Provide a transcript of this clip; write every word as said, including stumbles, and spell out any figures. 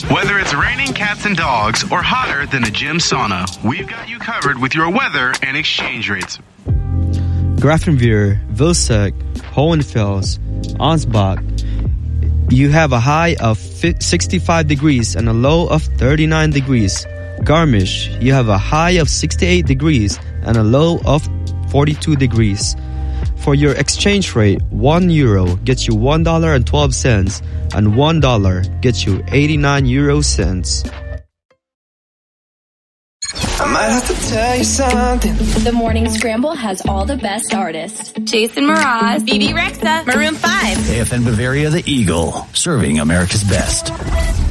Whether it's raining cats and dogs or hotter than a gym sauna, we've got you covered with your weather and exchange rates. Grafenweer, Vilseck, Hohenfels, Ansbach. You have a high of sixty-five degrees and a low of thirty-nine degrees. Garmisch, you have a high of sixty-eight degrees and a low of forty-two degrees. For your exchange rate, one euro gets you one dollar and twelve cents and one dollar gets you eighty-nine euro cents. I might have to tell you something. The Morning Scramble has all the best artists. Jason Mraz, B B Rexa, Maroon five. A F N Bavaria, the Eagle, serving America's best.